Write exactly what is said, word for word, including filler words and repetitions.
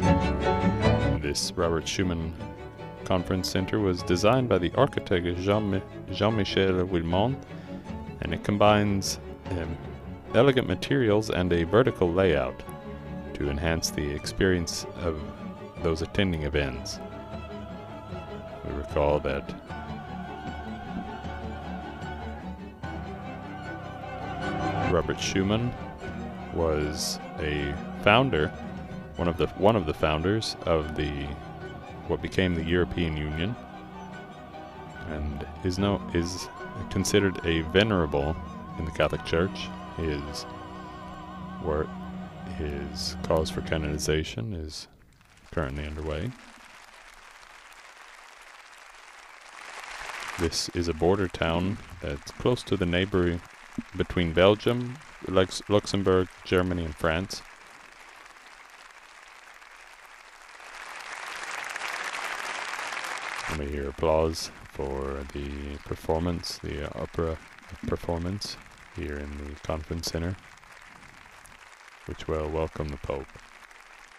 This Robert Schumann Conference Center was designed by the architect Jean- Jean-Michel Wilmont, and it combines um, elegant materials and a vertical layout to enhance the experience of those attending events. We recall that Robert Schumann was a founder, one of the one of the founders of the what became the European Union, and is no is considered a venerable in the Catholic Church. His work, his cause for canonization is currently underway. This is a border town that's close to the neighboring between Belgium, Lux Luxembourg, Germany, and France. And we hear applause for the performance, the opera performance here in the conference center, which will welcome the Pope.